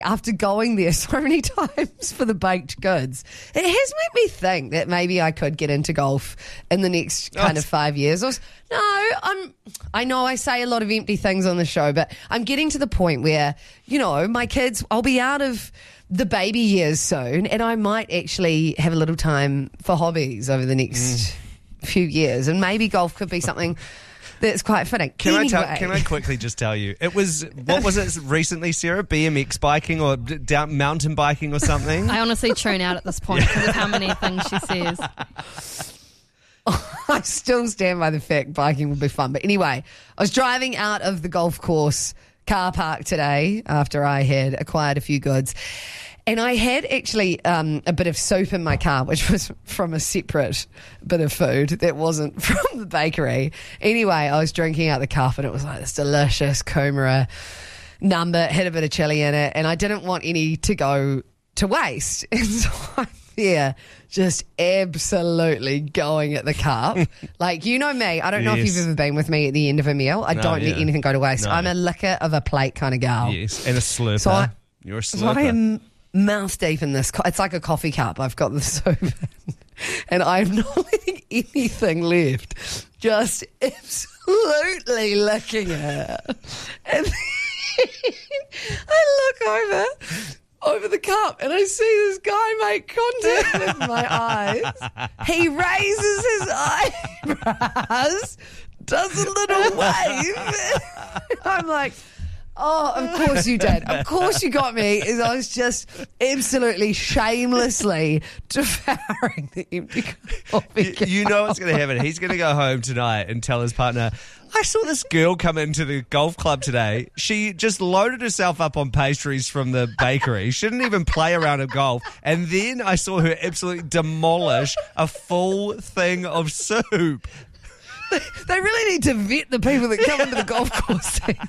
After going there so many times for the baked goods, it has made me think that maybe I could get into golf in the next kind of 5 years. I know I say a lot of empty things on the show, but I'm getting to the point where, my kids, I'll be out of the baby years soon, and I might actually have a little time for hobbies over the next few years, and maybe golf could be something that's quite fitting. Can I quickly just tell you, what was it recently, Sarah? BMX biking or mountain biking or something? I honestly tune out at this point because of how many things she says. I still stand by the fact biking will be fun. But anyway, I was driving out of the golf course car park today after I had acquired a few goods. And I had actually a bit of soup in my car, which was from a separate bit of food that wasn't from the bakery. Anyway, I was drinking out the cup and it was like this delicious Kumara number, had a bit of chili in it, and I didn't want any to go to waste. And so I'm there just absolutely going at the cup. Like, you know me, I don't know if you've ever been with me at the end of a meal. I don't let anything go to waste. No. I'm a licker of a plate kind of gal. Yes, and a slurper. You're a slurper. So I am mouth deep in this. It's like a coffee cup. I've got the soup in, and I'm not letting anything left. Just absolutely licking it. And then I look over the cup and I see this guy make contact with my eyes. He raises his eyebrows, does a little wave. I'm like, oh, of course you did. Of course you got me. I was just absolutely shamelessly devouring the empty coffee cup. You know what's going to happen. He's going to go home tonight and tell his partner, I saw this girl come into the golf club today. She just loaded herself up on pastries from the bakery. She didn't even play around at golf. And then I saw her absolutely demolish a full thing of soup. They really need to vet the people that come into the golf course.